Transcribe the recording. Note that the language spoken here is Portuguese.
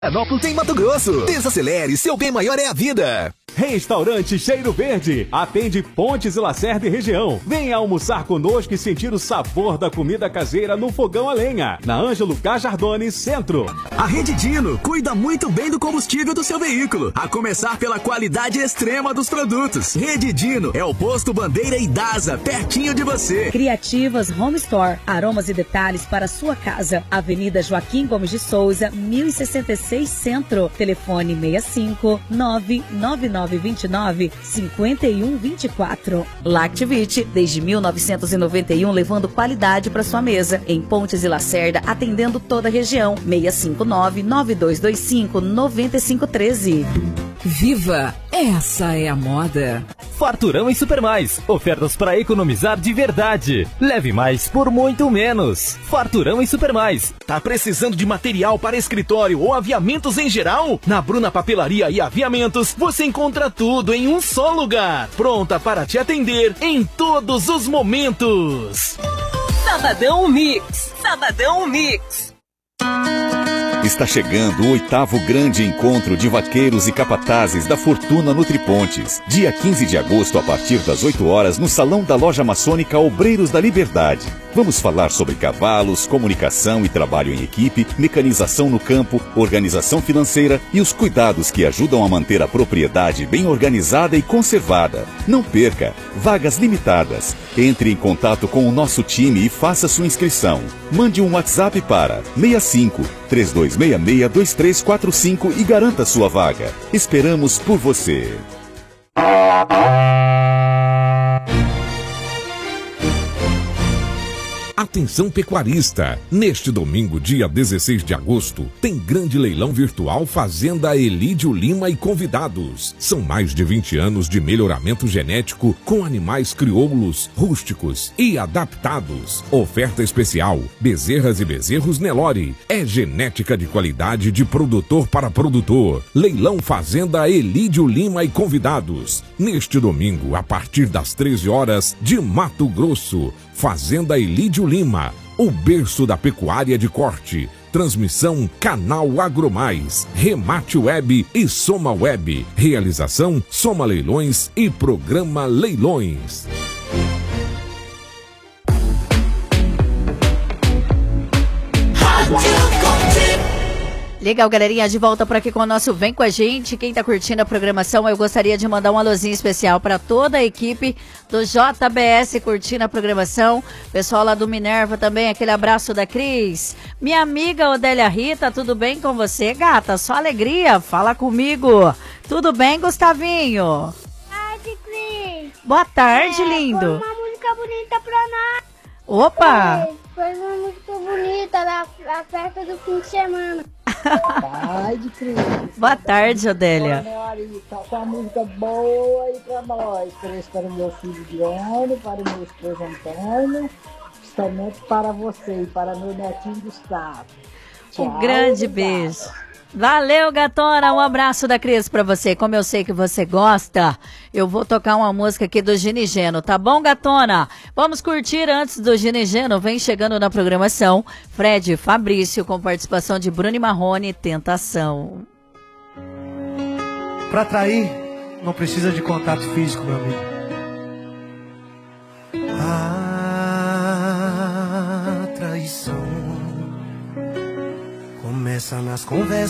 Florianópolis em Mato Grosso. Desacelere, seu bem maior é a vida. Restaurante Cheiro Verde atende Pontes e Lacerda e região. Venha almoçar conosco e sentir o sabor da comida caseira no fogão a lenha, na Ângelo Gajardoni Centro. A Rede Dino cuida muito bem do combustível do seu veículo, a começar pela qualidade extrema dos produtos. Rede Dino é o posto Bandeira e Dasa, pertinho de você. Criativas Home Store, aromas e detalhes para sua casa. Avenida Joaquim Gomes de Souza, 1066 Centro. Telefone 65 99929 5124. Lactivite, desde 1991, levando qualidade para sua mesa. Em Pontes e Lacerda, atendendo toda a região. 659-9225-9513. Viva! Essa é a moda. Farturão em Supermais. Ofertas para economizar de verdade. Leve mais por muito menos. Farturão em Supermais. Tá precisando de material para escritório ou aviamentos em geral? Na Bruna Papelaria e Aviamentos, você encontra tudo em um só lugar. Pronta para te atender em todos os momentos. Sabadão Mix. Sabadão Mix. Está chegando o 8º grande encontro de vaqueiros e capatazes da Fortuna Nutripontes. Dia 15 de agosto, a partir das 8 horas, no Salão da Loja Maçônica Obreiros da Liberdade. Vamos falar sobre cavalos, comunicação e trabalho em equipe, mecanização no campo, organização financeira e os cuidados que ajudam a manter a propriedade bem organizada e conservada. Não perca! Vagas limitadas. Entre em contato com o nosso time e faça sua inscrição. Mande um WhatsApp para 65 3266-2345 e garanta sua vaga. Esperamos por você. Atenção pecuarista! Neste domingo, dia 16 de agosto, tem grande leilão virtual Fazenda Elídio Lima e convidados. São mais de 20 anos de melhoramento genético com animais crioulos, rústicos e adaptados. Oferta especial, bezerras e bezerros Nelore. É genética de qualidade de produtor para produtor. Leilão Fazenda Elídio Lima e convidados. Neste domingo, a partir das 13 horas, de Mato Grosso. Fazenda Elídio Lima, o berço da pecuária de corte. Transmissão Canal Agromais, Remate Web e Soma Web. Realização Soma Leilões e Programa Leilões. Legal, galerinha, de volta por aqui com o nosso Vem Com A Gente. Quem tá curtindo a programação, eu gostaria de mandar um alôzinho especial para toda a equipe do JBS curtindo a programação. Pessoal lá do Minerva também, aquele abraço da Cris. Minha amiga Odélia Rita, tudo bem com você, gata? Só alegria, fala comigo. Tudo bem, Gustavinho? Boa tarde, Cris. Boa tarde, lindo. Foi uma música bonita pra nós. Opa! Foi uma música bonita da festa do fim de semana. Boa tarde, Cris. Boa tarde, Odélia. Tá com uma música boa aí pra nós. Para o meu filho Guilherme, para o meu esposo Antônio, justamente para você e para meu netinho Gustavo. Tchau, Um grande beijo. Valeu, gatona, um abraço da Cris pra você. Como eu sei que você gosta, eu vou tocar uma música aqui do Ginigeno, tá bom, gatona? Vamos curtir antes do Ginigeno, vem chegando na programação, Fred Fabrício, com participação de Bruno e Marrone, Tentação. Pra trair, não precisa de contato físico, meu amigo. A traição começa nas conversas.